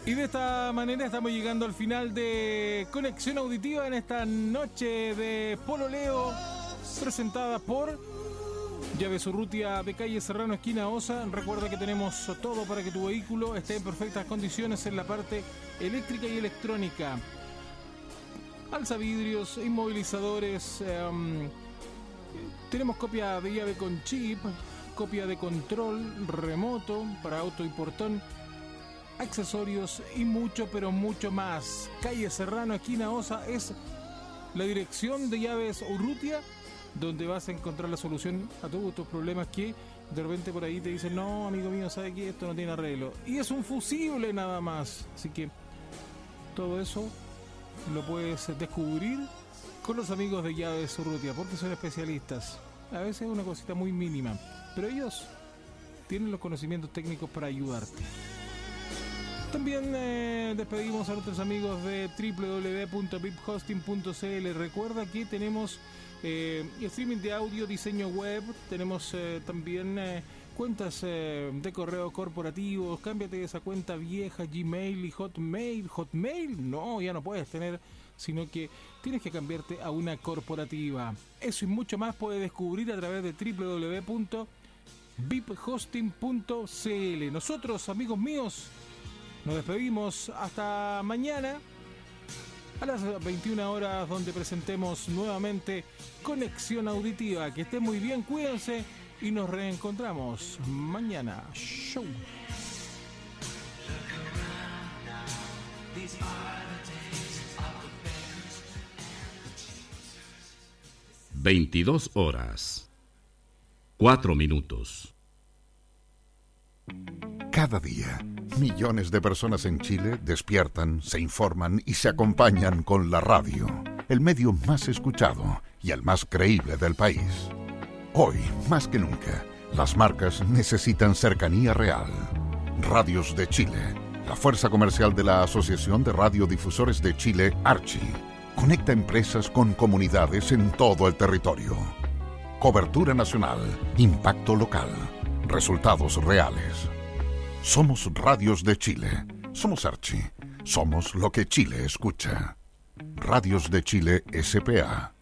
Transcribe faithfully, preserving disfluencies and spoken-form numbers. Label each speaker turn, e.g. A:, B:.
A: Y de esta manera estamos llegando al final de Conexión Auditiva en esta noche de pololeo, presentada por Llaves Urrutia de calle Serrano, esquina Osa. Recuerda que tenemos todo para que tu vehículo esté en perfectas condiciones en la parte eléctrica y electrónica. Alzavidrios, inmovilizadores, um, tenemos copia de llave con chip, copia de control remoto para auto y portón, accesorios y mucho, pero mucho más. Calle Serrano, esquina Osa, es la dirección de Llaves Urrutia, donde vas a encontrar la solución a todos tus problemas que de repente por ahí te dicen, no, amigo mío, ¿sabe qué? Esto no tiene arreglo. Y es un fusible nada más. Así que todo eso lo puedes descubrir con los amigos de Llaves Urrutia, porque son especialistas. A veces es una cosita muy mínima, pero ellos tienen los conocimientos técnicos para ayudarte. También eh, despedimos a nuestros amigos de doble u doble u doble u punto vip hosting punto c l. Recuerda que tenemos eh, streaming de audio, diseño web, tenemos eh, también eh, cuentas eh, de correo corporativos. Cámbiate de esa cuenta vieja, Gmail y Hotmail. Hotmail, no, ya no puedes tener, sino que tienes que cambiarte a una corporativa. Eso y mucho más puedes descubrir a través de doble u doble u doble u punto vip hosting punto c l. Nosotros, amigos míos, nos despedimos hasta mañana a las veintiuna horas, donde presentemos nuevamente Conexión Auditiva. Que estén muy bien, cuídense y nos reencontramos mañana. Show.
B: veintidós horas, cuatro minutos.
C: Cada día, millones de personas en Chile despiertan, se informan y se acompañan con la radio, el medio más escuchado y el más creíble del país. Hoy, más que nunca, las marcas necesitan cercanía real. Radios de Chile, la fuerza comercial de la Asociación de Radiodifusores de Chile, Archi, conecta empresas con comunidades en todo el territorio. Cobertura nacional, impacto local, resultados reales. Somos Radios de Chile, somos Archi, somos lo que Chile escucha. Radios de Chile S P A